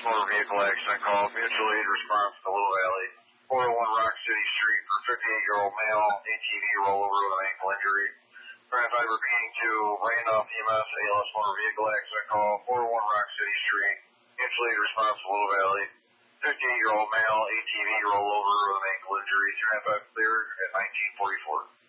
motor vehicle accident call. Mutual aid response to Little Valley. 401 Rock City Street for 58-year-old male, ATV rollover with an ankle injury. 25 repeating to Randolph EMS, ALS motor vehicle accident call. 401 Rock City Street. Mutual aid response to Little Valley. 58-year-old male, ATV rollover with an ankle injury. 25 cleared at 1944.